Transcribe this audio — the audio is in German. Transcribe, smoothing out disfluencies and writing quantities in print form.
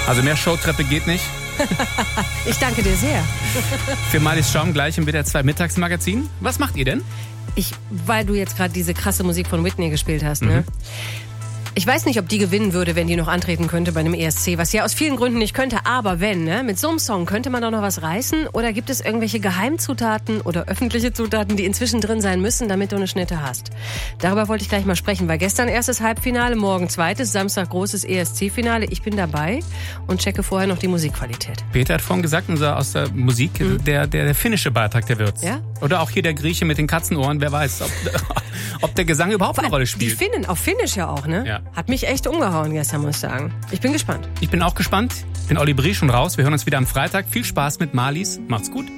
Also mehr Showtreppe geht nicht. Ich danke dir sehr. Für Marlies Schaum gleich im WDR 2 Mittagsmagazin. Was macht ihr denn? Weil du jetzt gerade diese krasse Musik von Whitney gespielt hast, ne? Ich weiß nicht, ob die gewinnen würde, wenn die noch antreten könnte bei einem ESC, was ja aus vielen Gründen nicht könnte, aber wenn, ne? Mit so einem Song könnte man doch noch was reißen, oder gibt es irgendwelche Geheimzutaten oder öffentliche Zutaten, die inzwischen drin sein müssen, damit du eine Schnitte hast? Darüber wollte ich gleich mal sprechen, weil gestern erstes Halbfinale, morgen zweites, Samstag großes ESC-Finale. Ich bin dabei und checke vorher noch die Musikqualität. Peter hat vorhin gesagt, aus der Musik, der finnische Beitrag, der wird's. Ja? Oder auch hier der Grieche mit den Katzenohren, wer weiß, ob der Gesang überhaupt eine Rolle spielt. Die Finnen, auf Finnisch ja auch, ne? Ja. Hat mich echt umgehauen gestern, muss ich sagen. Ich bin gespannt. Ich bin auch gespannt. Bin Olli Brie schon raus. Wir hören uns wieder am Freitag. Viel Spaß mit Marlies. Macht's gut.